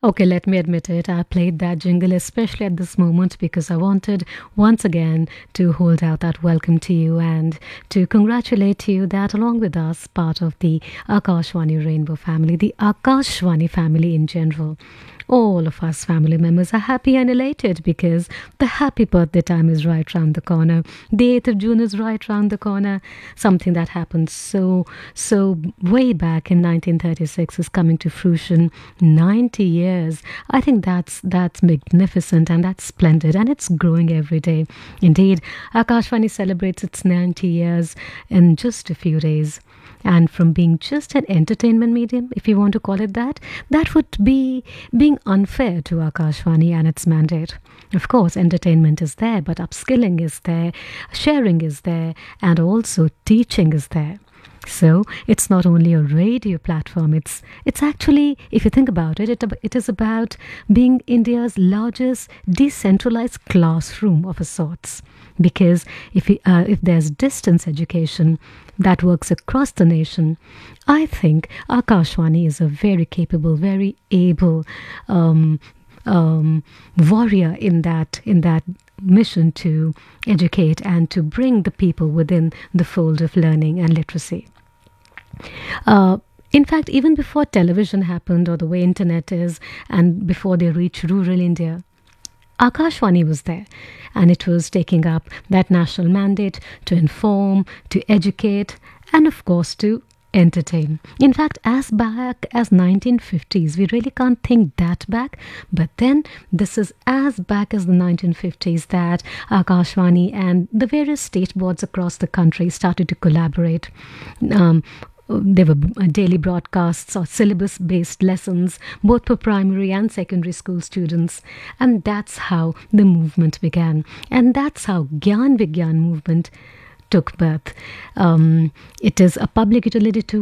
Okay, let me admit it. I played that jingle especially at this moment because I wanted once again to hold out that welcome to you and to congratulate you that along with us, part of the Akashwani Rainbow family, the Akashwani family in general. All of us family members are happy and elated because the happy birthday time is right round the corner. The 8th of June is right round the corner. Something that happened so way back in 1936 is coming to fruition. 90 years. I think that's magnificent and that's splendid and it's growing every day. Indeed, Akashvani celebrates its 90 years in just a few days. And from being just an entertainment medium, if you want to call it that, that would be being unfair to Akashvani and its mandate. Of course, entertainment is there, but upskilling is there, sharing is there, and also teaching is there. So it's not only a radio platform. It's actually, if you think about it, it is about being India's largest decentralized classroom of a sorts. Because if there's distance education that works across the nation, I think Akashwani is a very capable, very able warrior in that mission to educate and to bring the people within the fold of learning and literacy. In fact, even before television happened or the way internet is, and before they reached rural India, Akashwani was there and it was taking up that national mandate to inform, to educate, and of course to entertain. In fact, as back as 1950s, we really can't think that back, but then this is as back as the 1950s that Akashwani and the various state boards across the country started to collaborate. Um, there were daily broadcasts or syllabus based lessons, both for primary and secondary school students. And that's how the movement began. And that's how Gyan Vigyan movement took birth. It is a public utility